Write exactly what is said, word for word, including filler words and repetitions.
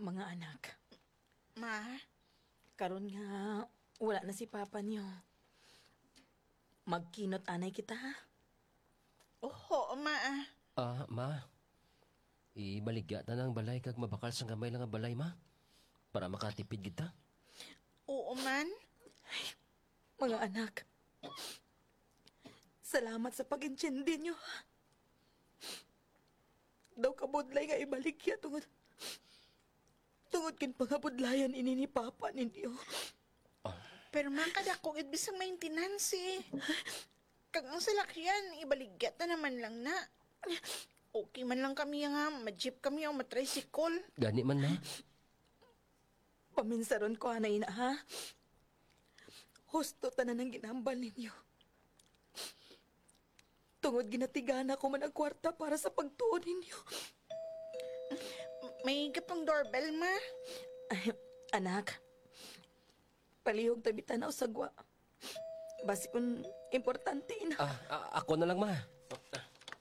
Mga anak, Ma, karon nga wala na si Papa niyo. Magkinot anay kita, ha? oho, ma. Ah, ma. Ibaligya ta ng balay kag mabakal sa gamay lang nga balay, ma. Para makatipid kita. Oo man. Mga anak, salamat sa pag-intindi niyo, ha? Daw kabudlay nga ibaligya tungod tungod kin pangabudlayan ini ni Papa ninyo. Pero man kada ko it bisang maintenance eh. Kag ang salakyan, ibaligya ta naman lang na. Okay man lang kami nga, ma-jeep kami o matricycle. Gani man, ma. Paminsaron ko, anay na, ha? Husto tanan ang ginambal ninyo. Tungod ginatigana ko man ang kwarta para sa pagtuon ninyo. May gapang doorbell, ma. Ay, anak, palihog tabi tanaw sa gwa. Basi kung importante na. Ah, ah, ako na lang, ma.